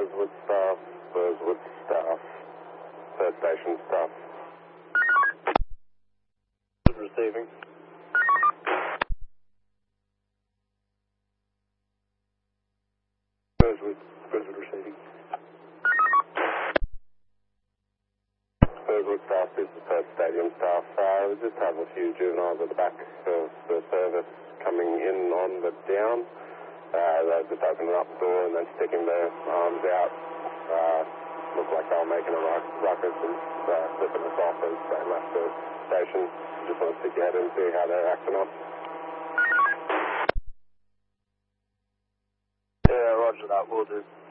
Burswood staff, third station staff. Receiving. Burswood receiving. Burswood staff, this is Perth Stadium staff. We just have a few juveniles at the back of the service coming in on but down. They're just opening up the door and then sticking their arms out. Look like they were making a ruckus and flipping us off as they left the station. Just want to stick your head in and see how they're acting up. Yeah, roger that, will do.